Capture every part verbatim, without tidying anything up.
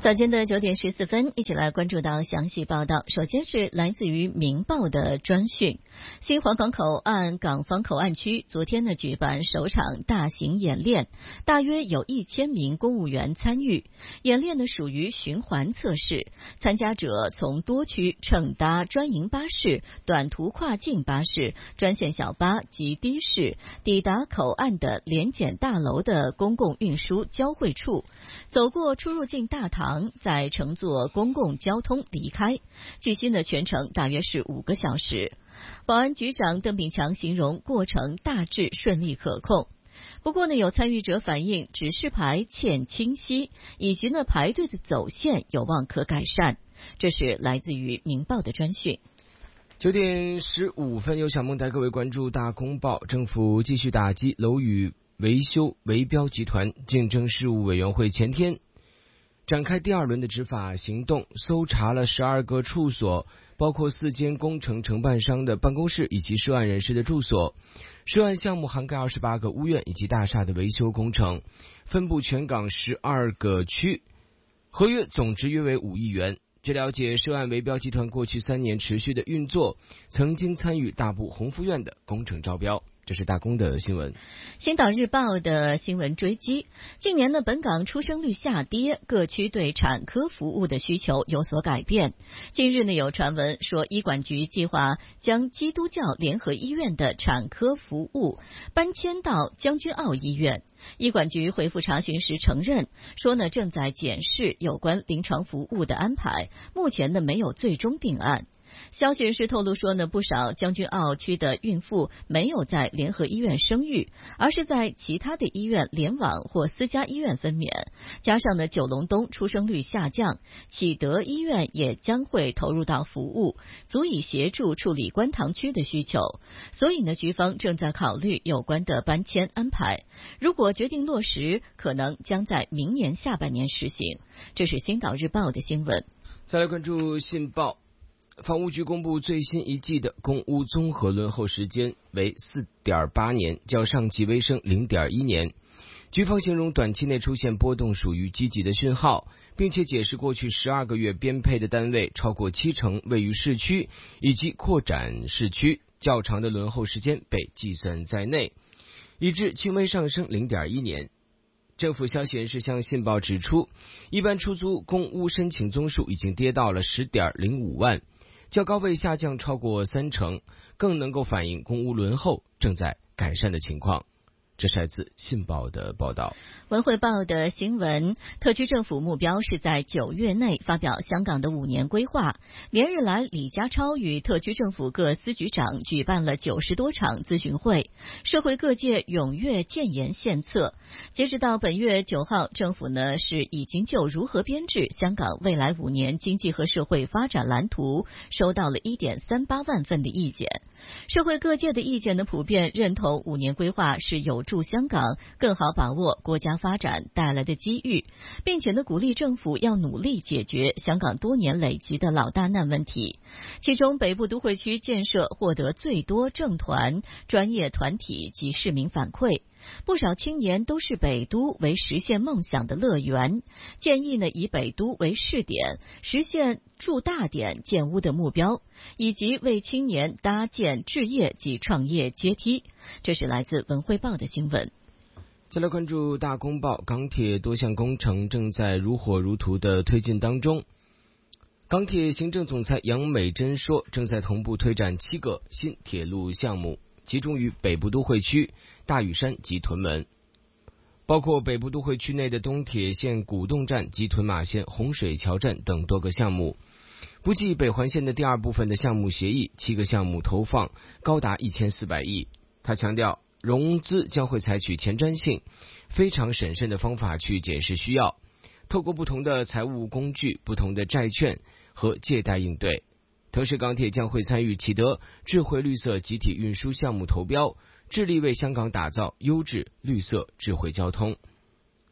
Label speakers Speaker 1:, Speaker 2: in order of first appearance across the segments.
Speaker 1: 早间的九点十四分，一起来关注到详细报道。首先是来自于《明报》的专讯，新皇岗口岸港方口岸区昨天呢举办首场大型演练，大约有一千名公务员参与。演练呢属于循环测试，参加者从多区乘搭专营巴士、短途跨境巴士、专线小巴及的士，抵达口岸的联检大楼的公共运输交汇处，走过出入境大堂，再乘坐公共交通离开。据悉呢，全程大约是五个小时。保安局长邓炳强形容过程大致顺利可控。不过呢，有参与者反映指示牌欠清晰，以及呢排队的走线有望可改善。这是来自于《明报》的专讯。
Speaker 2: 九点十五分，由小梦带各位关注大公报。政府继续打击楼宇维修围标集团，竞争事务委员会前天展开第二轮的执法行动，搜查了十二个处所，包括四间工程承办商的办公室以及涉案人士的住所。涉案项目涵盖二十八个屋苑以及大厦的维修工程，分布全港十二个区，合约总值约为五亿元。据了解，涉案围标集团过去三年持续的运作，曾经参与大埔鸿福苑的工程招标。这是大公的新闻。
Speaker 1: 星岛日报的新闻追击，近年的本港出生率下跌，各区对产科服务的需求有所改变。近日呢，有传闻说医管局计划将基督教联合医院的产科服务搬迁到将军澳医院。医管局回复查询时承认说呢，正在检视有关临床服务的安排，目前呢没有最终定案。消息人士透露说呢，不少将军澳区的孕妇没有在联合医院生育，而是在其他的医院联网或私家医院分娩。加上呢，九龙东出生率下降，启德医院也将会投入到服务，足以协助处理观塘区的需求。所以呢，局方正在考虑有关的搬迁安排。如果决定落实，可能将在明年下半年实行。这是星岛日报的新闻。
Speaker 2: 再来关注信报。房屋局公布最新一季的公屋综合轮候时间为 四点八年，较上季微升 零点一年。局方形容短期内出现波动属于积极的讯号，并且解释过去十二个月编配的单位超过七成位于市区以及扩展市区，较长的轮候时间被计算在内，以致轻微上升 零点一年。政府消息人士向信报指出，一般出租公屋申请宗数已经跌到了 十点零五万，较高位下降超过三成，更能够反映公屋轮候正在改善的情况。这是来自信报的报道。
Speaker 1: 文汇报的新闻，特区政府目标是在九月内发表香港的五年规划。连日来，李家超与特区政府各司局长举办了九十多场咨询会，社会各界踊跃建言献策。截止到本月九号，政府呢是已经就如何编制香港未来五年经济和社会发展蓝图收到了 一点三八万份的意见。社会各界的意见呢普遍认同五年规划是有助香港更好把握国家发展带来的机遇，并且呢鼓励政府要努力解决香港多年累积的老大难问题。其中北部都会区建设获得最多政团、专业团体及市民反馈。不少青年都视北都为实现梦想的乐园，建议呢以北都为试点，实现筑大点建屋的目标，以及为青年搭建置业及创业阶梯。这是来自文汇报的新闻。
Speaker 2: 再来关注大公报，港铁多项工程正在如火如荼的推进当中。港铁行政总裁杨美珍说，正在同步推展七个新铁路项目，集中于北部都会区、大屿山及屯门，包括北部都会区内的东铁线古洞站及屯马线洪水桥站等多个项目。不计北环线的第二部分的项目协议，七个项目投放高达一千四百亿。他强调，融资将会采取前瞻性、非常审慎的方法去检视需要，透过不同的财务工具、不同的债券和借贷应对。同时，港铁将会参与启德智慧绿色集体运输项目投标，致力为香港打造优质绿色智慧交通。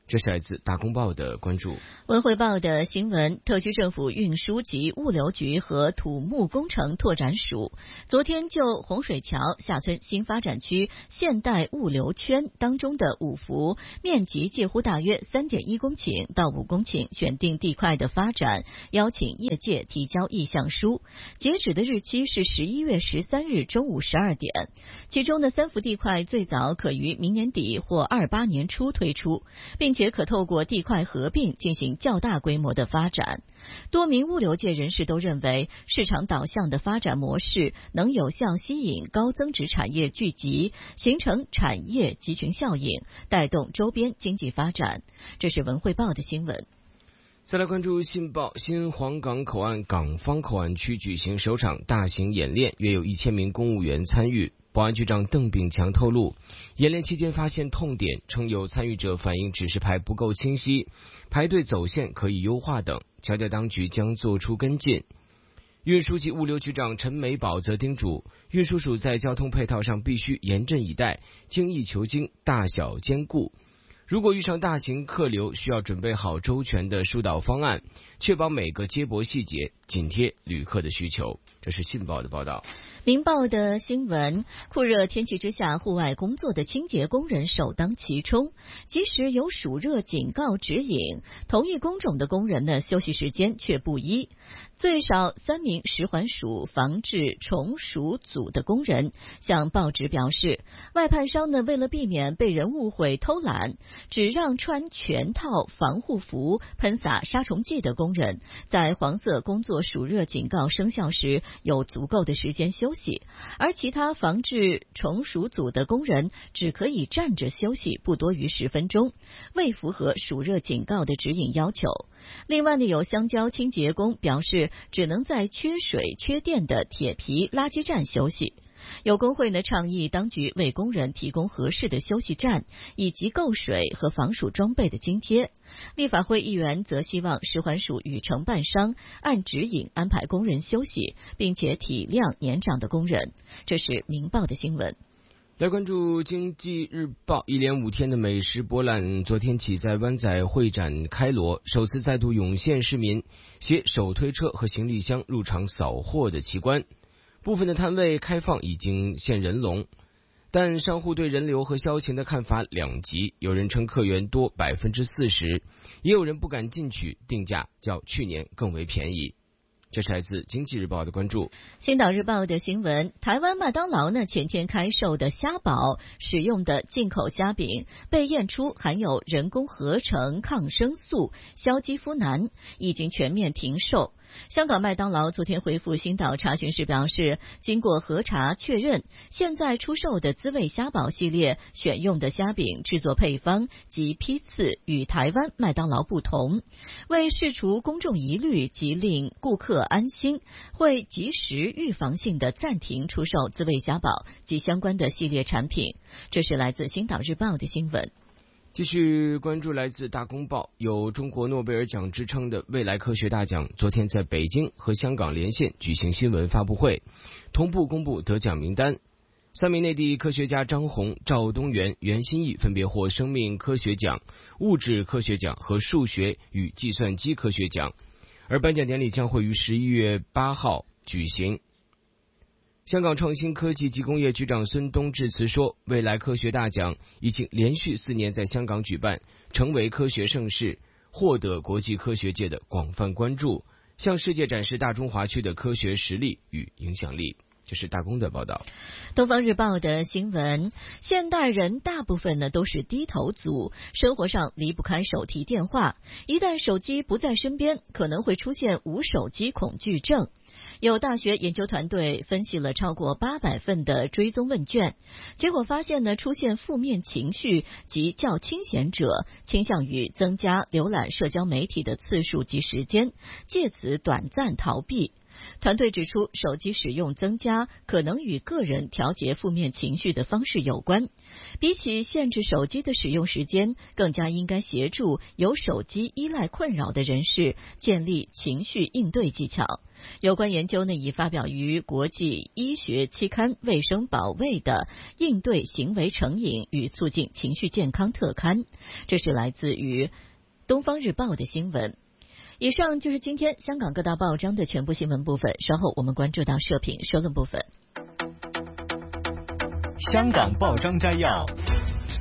Speaker 2: 这是来自大公报的关注。
Speaker 1: 文汇报的新闻，特区政府运输及物流局和土木工程拓展署昨天就洪水桥下村新发展区现代物流圈当中的五幅面积介乎大约 三点一公顷到五公顷选定地块的发展，邀请业界提交意向书，截止的日期是十一月十三日中午十二点。其中的三幅地块最早可于明年底或二八年初推出，并且也可透过地块合并进行较大规模的发展。多名物流界人士都认为，市场导向的发展模式能有效吸引高增值产业聚集，形成产业集群效应，带动周边经济发展。这是文汇报的新闻。
Speaker 2: 再来关注信报，新黄港口岸港方口岸区举行首场大型演练，约有一千名公务员参与。保安局长邓炳强透露，演练期间发现痛点，称有参与者反映指示牌不够清晰，排队走线可以优化等，强调当局将做出跟进。运输及物流局长陈美宝则叮嘱，运输署在交通配套上必须严阵以待，精益求精，大小兼顾。如果遇上大型客流，需要准备好周全的疏导方案，确保每个接驳细节紧贴旅客的需求。这是信报的报道。
Speaker 1: 明报的新闻，酷热天气之下，户外工作的清洁工人首当其冲。即使有暑热警告指引，同一工种的工人的休息时间却不一。最少三名食环署防治虫鼠组的工人向报纸表示，外判商呢为了避免被人误会偷懒，只让穿全套防护服、喷洒杀虫剂的工人在黄色工作暑热警告生效时有足够的时间休息，而其他防治虫鼠组的工人只可以站着休息，不多于十分钟，未符合暑热警告的指引要求。另外呢，有香蕉清洁工表示，只能在缺水、缺电的铁皮垃圾站休息。有工会呢倡议当局为工人提供合适的休息站，以及购水和防暑装备的津贴。立法会议员则希望食环署与承办商按指引安排工人休息，并且体谅年长的工人。这是明报的新闻。
Speaker 2: 来关注经济日报，一连五天的美食博览昨天起在湾仔会展开锣，首次再度涌现市民携手推车和行李箱入场扫货的奇观。部分的摊位开放已经现人龙，但商户对人流和销情的看法两极，有人称客源多 百分之四十， 也有人不敢进取，定价较去年更为便宜。这是来自经济日报的关注。
Speaker 1: 星岛日报的新闻，台湾麦当劳呢前天开售的虾堡使用的进口虾饼被验出含有人工合成抗生素硝基夫南，已经全面停售。香港麦当劳昨天回复星岛查询时表示，经过核查确认，现在出售的滋味虾堡系列选用的虾饼制作配方及批次与台湾麦当劳不同，为释除公众疑虑及令顾客安心，会及时预防性的暂停出售滋味虾堡及相关的系列产品。这是来自星岛日报的新闻。
Speaker 2: 继续关注来自大公报，有中国诺贝尔奖之称的未来科学大奖昨天在北京和香港连线举行新闻发布会，同步公布得奖名单。三名内地科学家张红、赵东元、袁心义分别获生命科学奖、物质科学奖和数学与计算机科学奖，而颁奖典礼将会于十一月八号举行。香港创新科技及工业局长孙东致辞说，未来科学大奖已经连续四年在香港举办，成为科学盛事，获得国际科学界的广泛关注，向世界展示大中华区的科学实力与影响力。这是大公的报道。
Speaker 1: 东方日报的新闻，现代人大部分呢都是低头族，生活上离不开手提电话，一旦手机不在身边，可能会出现无手机恐惧症。有大学研究团队分析了超过八百份的追踪问卷，结果发现呢，出现负面情绪及较清闲者倾向于增加浏览社交媒体的次数及时间，借此短暂逃避。团队指出，手机使用增加可能与个人调节负面情绪的方式有关，比起限制手机的使用时间，更加应该协助有手机依赖困扰的人士建立情绪应对技巧。 有关研究呢，已发表于国际医学期刊《卫生保卫的应对行为成瘾与促进情绪健康特刊》。这是来自于《东方日报》的新闻。以上就是今天香港各大报章的全部新闻部分。稍后我们关注到社评说论部分。
Speaker 3: 香港报章摘要。